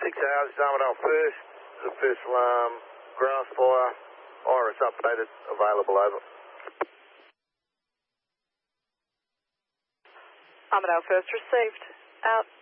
6 hours, Armadale first. The first alarm, grass fire. Iris updated, available, over. Armadale first received. Out.